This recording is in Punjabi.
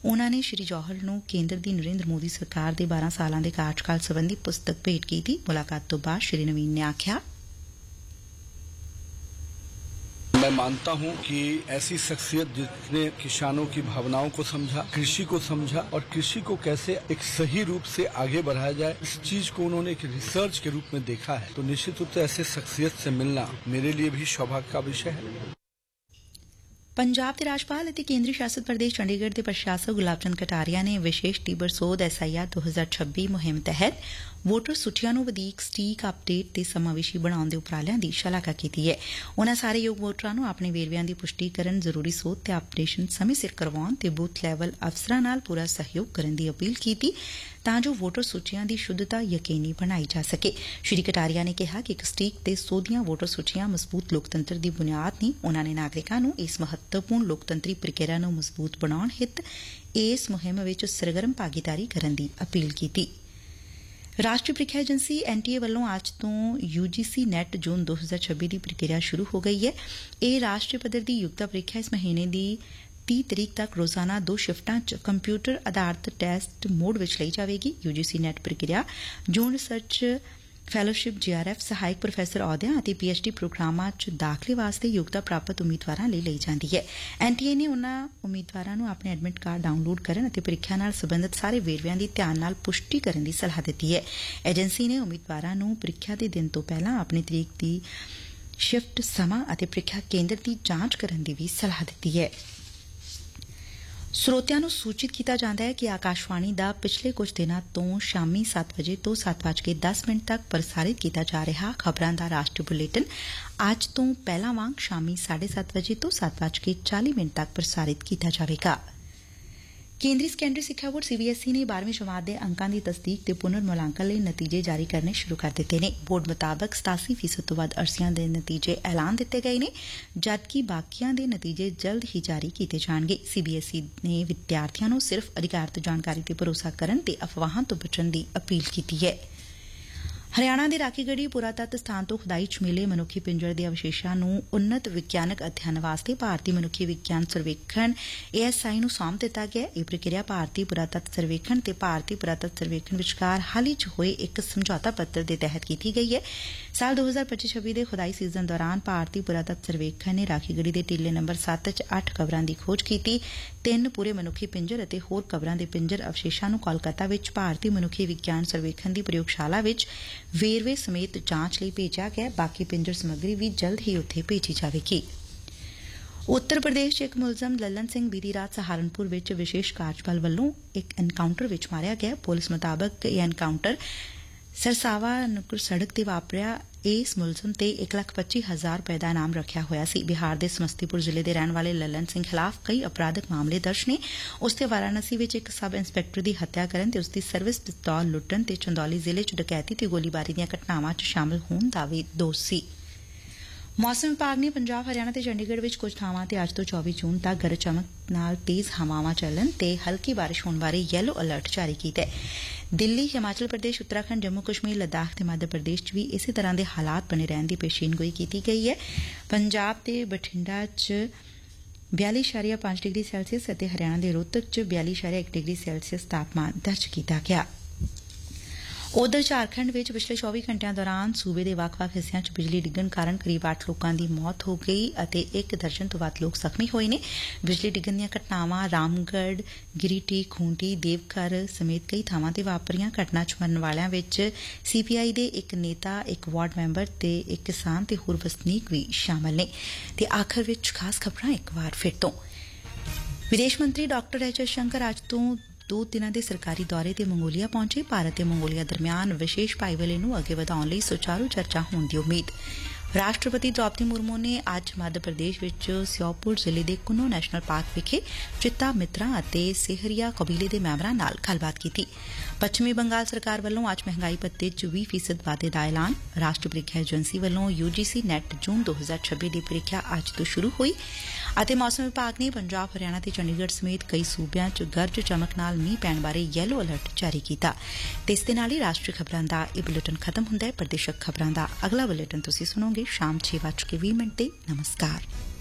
ਉਨੂਾਂ ਨੇ ਸ਼੍ਰੀ ਜੌਹਲ ਨੂੰ ਕੇਂਦਰ ਦੀ ਨਰਿੰਦਰ ਮੋਦੀ ਸਰਕਾਰ ਦੇ 12 ਸਾਲਾਂ ਦੇ ਕਾਰਜਕਾਲ ਸੰਬੰਧੀ ਪੁਸਤਕ ਭੇਟ ਕੀਤੀ। ਮੁਲਾਕਾਤ ਤੋਂ ਬਾਅਦ ਸ਼੍ਰੀ ਨਵੀਨ ਨੇ ਆਖਿਆ, मैं मानता हूं कि ऐसी शख्सियत जिसने किसानों की भावनाओं को समझा, कृषि को समझा और कृषि को कैसे एक सही रूप से आगे बढ़ाया जाए, इस चीज को उन्होंने एक रिसर्च के रूप में देखा है। तो निश्चित रूप से ऐसे शख्सियत से मिलना मेरे लिए भी सौभाग्य का विषय है। ਪੰਜਾਬ ਦੇ ਰਾਜਪਾਲ ਅਤੇ ਕੇਂਦਰੀ ਸ਼ਾਸਤ ਪ੍ਰਦੇਸ਼ ਚੰਡੀਗੜ੍ਹ ਦੇ ਪ੍ਰਸ਼ਾਸਕ ਗੁਲਾਬ ਚੰਦ ਕਟਾਰੀਆ ਨੇ ਵਿਸ਼ੇਸ਼ ਤੀਬਰ ਸੋਧ SIR 2026 ਮੁਹਿੰਮ ਤਹਿਤ ਵੋਟਰ ਸੂਚੀਆਂ ਨੂੰ ਵਧੀਕ ਸਟੀਕ ਅਪਡੇਟ ਤੇ ਸਮਾਵੇਸ਼ੀ ਬਣਾਉਣ ਦੇ ਉਪਰਾਲਿਆਂ ਦੀ ਸ਼ਲਾਘਾ ਕੀਤੀ ਹੈ। ਉਨ੍ਹਾਂ ਸਾਰੇ ਯੋਗ ਵੋਟਰਾਂ ਨੂੰ ਆਪਣੇ ਵੇਰਵਿਆਂ ਦੀ ਪੁਸ਼ਟੀ ਕਰਨ, ਜ਼ਰੂਰੀ ਸੋਧ ਤੇ ਅਪਡੇਸ਼ਨ ਸਮੇਂ ਸਿਰ ਕਰਵਾਉਣ ਤੇ ਬੂਥ ਲੈਵਲ ਅਫਸਰਾਂ ਨਾਲ ਪੂਰਾ ਸਹਿਯੋਗ ਕਰਨ ਦੀ ਅਪੀਲ ਕੀਤੀ ਤਾਂ ਜੋ ਵੋਟਰ ਸੂਚੀਆਂ ਦੀ ਸ਼ੁੱਧਤਾ ਯਕੀਨੀ ਬਣਾਈ ਜਾ ਸਕੇ। ਸ਼੍ਰੀ ਕਟਾਰੀਆ ਨੇ ਕਿਹਾ ਕਿ ਇੱਕ ਸਟੀਕ ਤੇ ਸੋਧੀਆਂ ਵੋਟਰ ਸੂਚੀਆਂ ਮਜ਼ਬੂਤ ਲੋਕਤੰਤਰ ਦੀ ਬੁਨਿਆਦ ਨੇ। ਉਨ੍ਹਾਂ ਨੇ ਨਾਗਰਿਕਾਂ ਨੂੰ ਇਸ ਮਹੱਤਵਪੂਰਨ ਲੋਕਤੰਤਰੀ ਪ੍ਰਕਿਰਿਆ ਨੂੰ ਮਜ਼ਬੂਤ ਬਣਾਉਣ ਹਿੱਤ ਇਸ ਮੁਹਿੰਮ ਵਿੱਚ ਸਰਗਰਮ ਭਾਗੀਦਾਰੀ ਕਰਨ ਦੀ ਅਪੀਲ ਕੀਤੀ। ਰਾਸ਼ਟਰੀ ਪ੍ਰੀਖਿਆ ਏਜੰਸੀ NTA ਵੱਲੋਂ ਅੱਜ ਤੋਂ UGC NET ਜੂਨ 2026 ਦੀ ਪ੍ਰਕਿਰਿਆ ਸ਼ੁਰੂ ਹੋ ਗਈ ਹੈ। ਇਹ ਰਾਸ਼ਟਰੀ ਪੱਧਰ ਦੀ ਯੋਗਤਾ ਪ੍ਰੀਖਿਆ ਇਸ ਮਹੀਨੇ ਦੀ 30 ਤਰੀਕ ਤੱਕ ਰੋਜ਼ਾਨਾ 2 ਸ਼ਿਫਟਾਂ 'ਚ ਕੰਪਿਊਟਰ ਆਧਾਰਿਤ ਟੈਸਟ ਮੋਡ ਵਿੱਚ ਲਈ ਜਾਵੇਗੀ। UGC NET ਪ੍ਰਕਿਰਿਆ ਜੂਨ ਰਿਸਰਚ ਫੈਲੋਸ਼ਿਪ, GRF, ਸਹਾਇਕ ਪ੍ਰੋਫੈਸਰ ਅਹੁਦਿਆਂ ਅਤੇ PhD ਪ੍ਰੋਗਰਾਮਾਂ 'ਚ ਦਾਖਲੇ ਵਾਸਤੇ ਯੋਗਤਾ ਪ੍ਰਾਪਤ ਉਮੀਦਵਾਰਾਂ ਲਈ ਲਈ ਜਾਂਦੀ ਹੈ। NTA ਨੇ ਉਨ੍ਹਾਂ ਉਮੀਦਵਾਰਾਂ ਨੂੰ ਆਪਣੇ ਐਡਮਿਟ ਕਾਰਡ ਡਾਊਨਲੋਡ ਕਰਨ ਅਤੇ ਪ੍ਰੀਖਿਆ ਨਾਲ ਸਬੰਧਤ ਸਾਰੇ ਵੇਰਵਿਆਂ ਦੀ ਧਿਆਨ ਨਾਲ ਪੁਸ਼ਟੀ ਕਰਨ ਦੀ ਸਲਾਹ ਦਿੱਤੀ ਹੈ। ਏਜੰਸੀ ਨੇ ਉਮੀਦਵਾਰਾਂ ਨੂੰ ਪ੍ਰੀਖਿਆ ਦੇ ਦਿਨ ਤੋਂ ਪਹਿਲਾਂ ਆਪਣੀ ਤਰੀਕ ਦੀ ਸ਼ਿਫਟ, ਸਮਾਂ ਅਤੇ ਪ੍ਰੀਖਿਆ ਕੇਂਦਰ ਦੀ ਜਾਂਚ ਕਰਨ ਦੀ ਵੀ ਸਲਾਹ ਦਿੱਤੀ ਹੈ। ਸਰੋਤਿਆਂ ਨੂੰ ਸੂਚਿਤ ਕੀਤਾ ਜਾਂਦਾ ਹੈ ਕਿ ਆਕਾਸ਼ਵਾਣੀ ਦਾ ਪਿਛਲੇ ਕੁਝ ਦਿਨਾਂ ਤੋਂ ਸ਼ਾਮੀ 7 ਵਜੇ ਤੋਂ 7:10 ਤੱਕ ਪ੍ਰਸਾਰਿਤ ਕੀਤਾ ਜਾ ਰਿਹਾ ਖਬਰਾਂ ਦਾ ਰਾਸ਼ਟਰੀ ਬੁਲੇਟਿਨ ਅੱਜ ਤੋਂ ਪਹਿਲਾਂ ਵਾਂਗ ਸ਼ਾਮੀ 7:30 ਵਜੇ ਤੋਂ 7:40 ਤੱਕ ਪ੍ਰਸਾਰਿਤ ਕੀਤਾ ਜਾਵੇਗਾ। ਕੇਂਦਰੀ ਸੈਕੰਡਰੀ ਸਿੱਖਿਆ ਬੋਰਡ CBSE ਨੇ 12ਵੀਂ ਜਮਾਤ ਦੇ ਅੰਕਾਂ ਦੀ ਤਸਦੀਕ ਤੇ ਪੁਨਰ ਮੁਲਾਂਕਣ ਲਈ ਨਤੀਜੇ ਜਾਰੀ ਕਰਨੇ ਸ਼ੁਰੂ ਕਰ ਦਿੱਤੇ ਨੇ। ਬੋਰਡ ਮੁਤਾਬਕ 87% ਤੋਂ ਵੱਧ ਅਰਜ਼ੀਆਂ ਦੇ ਨਤੀਜੇ ਐਲਾਨ ਦਿੱਤੇ ਗਏ ਨੇ, ਜਦਕਿ ਬਾਕੀਆਂ ਦੇ ਨਤੀਜੇ ਜਲਦ ਹੀ ਜਾਰੀ ਕੀਤੇ ਜਾਣਗੇ। CBSE ਨੇ ਵਿਦਿਆਰਥੀਆਂ ਨੂੰ ਸਿਰਫ਼ ਅਧਿਕਾਰਤ ਜਾਣਕਾਰੀ ਤੇ ਭਰੋਸਾ ਕਰਨ ਤੇ ਅਫਵਾਹਾਂ ਤੋਂ ਬਚਣ ਦੀ ਅਪੀਲ ਕੀਤੀ ਹੈ। ਹਰਿਆਣਾ ਦੇ ਰਾਖੀਗੜ੍ਹੀ ਪੁਰਾਤੱਤ ਸਥਾਨ ਤੋਂ ਖੁਦਾਈ 'ਚ ਮਿਲੇ ਮਨੁੱਖੀ ਪਿੰਜਰ ਦੇ ਅਵਸ਼ੇਸ਼ਾਂ ਨੂੰ ਉੱਨਤ ਵਿਗਿਆਨਕ ਅਧਿਐਨ ਵਾਸਤੇ ਭਾਰਤੀ ਮਨੁੱਖੀ ਵਿਗਿਆਨ ਸਰਵੇਖਣ ASI ਨੂੰ ਸੌਂਪ ਦਿੱਤਾ ਗਿਆ। ਇਹ ਪ੍ਰਕਿਰਿਆ ਭਾਰਤੀ ਪੁਰਾਤੱਤ ਸਰਵੇਖਣ ਤੇ ਭਾਰਤੀ ਪੁਰਾਤੱਤ ਸਰਵੇਖਣ ਵਿਚਕਾਰ ਹਾਲ ਹੀ 'ਚ ਹੋਏ ਇੱਕ ਸਮਝੌਤਾ ਪੱਤਰ ਦੇ ਤਹਿਤ ਕੀਤੀ ਗਈ ਹੈ। ਸਾਲ 2025-26 ਦੇ ਖੁਦਾਈ ਸੀਜ਼ਨ ਦੌਰਾਨ ਭਾਰਤੀ ਪੁਰਾਤੱਤ ਸਰਵੇਖਣ ਨੇ ਰਾਖੀਗੜ੍ਹੀ ਦੇ ਟੀਲੇ ਨੰਬਰ 7 'ਚ 8 ਕਬਰਾਂ ਦੀ ਖੋਜ ਕੀਤੀ। 3 ਪੂਰੇ ਮਨੁੱਖੀ ਪਿੰਜਰ ਅਤੇ ਹੋਰ ਕਬਰਾਂ ਦੇ ਪਿੰਜਰ ਅਵਸ਼ੇਸ਼ਾਂ ਨੂੰ ਕੋਲਕਾਤਾ ਵਿੱਚ ਭਾਰਤੀ ਮਨੁੱਖੀ ਵਿਗਿਆਨ ਸਰਵੇਖਣ ਦੀ ਪ੍ਰਯੋਗਸ਼ਾਲਾ ਵਿੱਚ ਵੇਰਵੇ ਸਮੇਤ ਜਾਂਚ ਲਈ ਭੇਜਿਆ ਗਿਆ। ਬਾਕੀ ਪਿੰਜਰ ਸਮੱਗਰੀ ਵੀ ਜਲਦ ਹੀ ਉੱਥੇ ਭੇਜੀ ਜਾਵੇਗੀ। ਉੱਤਰ ਪ੍ਰਦੇਸ਼ 'ਚ ਇੱਕ ਮੁਲਜ਼ਮ ਲਲਨ ਸਿੰਘ ਬੀਤੀ ਰਾਤ ਸਹਾਰਨਪੁਰ ਵਿੱਚ ਵਿਸ਼ੇਸ਼ ਕਾਰਜਬਲ ਵੱਲੋਂ ਇੱਕ ਐਨਕਾਊਂਟਰ ਵਿੱਚ ਮਾਰਿਆ ਗਿਆ। ਪੁਲਿਸ ਮੁਤਾਬਕ ਇਹ ਐਨਕਾਊਂਟਰ ਸਰਸਾਵਾ ਨੁਕਰ ਸੜਕ ਤੇ ਵਾਪਰਿਆ। ਇਸ ਮੁਲਜ਼ਮ ਤੇ 1,25,000 ਰੁਪਏ ਦਾ ਇਨਾਮ ਰੱਖਿਆ ਹੋਇਆ ਸੀ। ਬਿਹਾਰ ਦੇ ਸਮਸਤੀਪੁਰ ਜ਼ਿਲ੍ਹੇ ਦੇ ਰਹਿਣ ਵਾਲੇ ਲਲਨ ਸਿੰਘ ਖਿਲਾਫ਼ ਕਈ ਅਪਰਾਧਿਕ ਮਾਮਲੇ ਦਰਜ ਨੇ। ਉਸ ਤੇ ਵਾਰਾਣਸੀ ਵਿੱਚ ਇੱਕ ਸਬ ਇੰਸਪੈਕਟਰ ਦੀ ਹੱਤਿਆ ਕਰਨ ਤੇ ਉਸ ਦੀ ਸਰਵਿਸ ਪਿਸਤੌਲ ਲੁੱਟਣ ਤੇ ਚੰਦੌਲੀ ਜ਼ਿਲ੍ਹੇ 'ਚ ਡਕੈਤੀ ਤੇ ਗੋਲੀਬਾਰੀ ਦੀਆਂ ਘਟਨਾਵਾਂ 'ਚ ਸ਼ਾਮਲ ਹੋਣ ਦਾ ਵੀ ਦੋਸ਼ ਸੀ। ਮੌਸਮ ਵਿਭਾਗ ਨੇ ਪੰਜਾਬ, ਹਰਿਆਣਾ ਤੇ ਚੰਡੀਗੜ੍ਹ ਵਿੱਚ ਕੁਝ ਥਾਵਾਂ ਤੇ ਅੱਜ ਤੋਂ 24 ਜੂਨ ਤੱਕ ਗਰਜ ਚਮਕ ਨਾਲ ਤੇਜ਼ ਹਵਾਵਾਂ ਚੱਲਣ ਤੇ ਹਲਕੀ ਬਾਰਿਸ਼ ਹੋਣ ਬਾਰੇ ਯੈਲੋ ਅਲਰਟ ਜਾਰੀ ਕੀਤਾ ਹੈ। ਦਿੱਲੀ, ਹਿਮਾਚਲ ਪ੍ਰਦੇਸ਼, ਉੱਤਰਾਖੰਡ, ਜੰਮੂ ਕਸ਼ਮੀਰ, ਲੱਦਾਖ ਤੇ ਮੱਧ ਪ੍ਰਦੇਸ਼ 'ਚ ਵੀ ਇਸੇ ਤਰ੍ਹਾਂ ਦੇ ਹਾਲਾਤ ਬਣੇ ਰਹਿਣ ਦੀ ਪੇਸ਼ੀਨਗੋਈ ਕੀਤੀ ਗਈ ਹੈ। ਪੰਜਾਬ ਦੇ ਬਠਿੰਡਾ 'ਚ 42.5 ਡਿਗਰੀ ਸੈਲਸੀਅਸ ਅਤੇ ਹਰਿਆਣਾ ਦੇ ਰੋਹਤਕ 'ਚ 42.1 ਡਿਗਰੀ ਸੈਲਸੀਅਸ ਤਾਪਮਾਨ ਦਰਜ ਕੀਤਾ ਗਿਆ। ਉਧਰ ਝਾਰਖੰਡ ਵਿੱਚ ਪਿਛਲੇ 24 ਘੰਟਿਆਂ ਦੌਰਾਨ ਸੂਬੇ ਦੇ ਵੱਖ-ਵੱਖ ਹਿੱਸਿਆਂ 'ਚ ਬਿਜਲੀ ਡਿੱਗਣ ਕਾਰਨ ਕਰੀਬ 8 ਲੋਕਾਂ ਦੀ ਮੌਤ ਹੋ ਗਈ ਅਤੇ 1 ਦਰਜਨ ਤੋਂ ਵੱਧ ਲੋਕ ਜ਼ਖਮੀ ਹੋਏ ਨੇ। ਬਿਜਲੀ ਡਿੱਗਣ ਦੀਆਂ ਘਟਨਾਵਾਂ ਰਾਮਗੜ੍ਹ, ਗਿਰੀਟੀ, ਖੂੰਟੀ, ਦੇਵਘਰ ਸਮੇਤ ਕਈ ਥਾਵਾਂ ਤੇ ਵਾਪਰੀਆਂ। ਘਟਨਾ 'ਚ ਮਰਨ ਵਾਲਿਆਂ ਵਿੱਚ CPI ਦੇ ਇੱਕ ਨੇਤਾ, ਇੱਕ ਵਾਰਡ ਮੈਂਬਰ ਤੇ ਇੱਕ ਕਿਸਾਨ ਤੇ ਹੋਰ ਵਸਨੀਕ ਵੀ ਸ਼ਾਮਲ ਨੇ। ਤੇ ਆਖਰ ਵਿੱਚ ਖਾਸ ਖਬਰਾਂ ਇੱਕ ਵਾਰ ਫਿਰ ਤੋਂ। ਵਿਦੇਸ਼ ਮੰਤਰੀ ਡਾਕਟਰ HS ਸ਼ੰਕਰ ਅੱਜ ਤੋਂ 2 ਦਿਨਾਂ ਦੇ ਸਰਕਾਰੀ ਦੌਰੇ ਤੇ ਮੰਗੋਲੀਆ ਪਹੁੰਚੇ। ਭਾਰਤ ਤੇ ਮੰਗੋਲੀਆ ਦਰਮਿਆਨ ਵਿਸ਼ੇਸ਼ ਭਾਈਵਾਲੀ ਨੂੰ ਅੱਗੇ ਵਧਾਉਣ ਲਈ ਸੁਚਾਰੂ ਚਰਚਾ ਹੋਣ ਦੀ ਉਮੀਦ। ਰਾਸ਼ਟਰਪਤੀ ਦ੍ਰੌਪਦੀ ਮੁਰਮੂ ਨੇ ਅੱਜ ਮੱਧ ਪ੍ਰਦੇਸ਼ ਵਿੱਚ ਸਿਓਪੁਰ ਜ਼ਿਲ੍ਹੇ ਦੇ ਕੁੰਨੋ ਨੈਸ਼ਨਲ ਪਾਰਕ ਵਿਖੇ ਚਿੱਤਾ ਮਿੱਤਰਾਂ ਅਤੇ ਸੇਹਰੀਆ ਕਬੀਲੇ ਦੇ ਮੈਂਬਰਾਂ ਨਾਲ ਗੱਲਬਾਤ ਕੀਤੀ। ਪੱਛਮੀ ਬੰਗਾਲ ਸਰਕਾਰ ਵੱਲੋਂ ਅੱਜ ਮਹਿੰਗਾਈ ਭੱਤੇ 'ਚ 20% ਵਾਧੇ ਦਾ ਐਲਾਨ। ਰਾਸ਼ਟਰੀ ਪ੍ਰੀਖਿਆ ਏਜੰਸੀ ਵੱਲੋਂ UGC NET ਜੂਨ 2026 ਦੀ ਪ੍ਰੀਖਿਆ ਅੱਜ ਤੋਂ ਸ਼ੁਰੂ ਹੋਈ। ਅਤੇ ਮੌਸਮ ਵਿਭਾਗ ਨੇ ਪੰਜਾਬ, ਹਰਿਆਣਾ ਤੇ ਚੰਡੀਗੜ੍ਹ ਸਮੇਤ ਕਈ ਸੂਬਿਆਂ 'ਚ ਗਰਜ ਚਮਕ ਨਾਲ ਮੀਂਹ ਪੈਣ ਬਾਰੇ ਯੈਲੋ ਅਲਰਟ ਜਾਰੀ ਕੀਤਾ। ਤੇ ਇਸ ਦੇ ਨਾਲ ਹੀ ਰਾਸ਼ਟਰੀ ਖਬਰਾਂ ਦਾ ਇਹ ਬੁਲੇਟਿਨ ਖਤਮ ਹੁੰਦਾ ਹੈ। ਪ੍ਰਦੇਸ਼ਕ ਖਬਰਾਂ ਦਾ ਅਗਲਾ ਬੁਲੇਟਿਨ ਤੁਸੀਂ ਸੁਣੋਗੇ ਸ਼ਾਮ 6:20 ਤੇ। ਨਮਸਕਾਰ।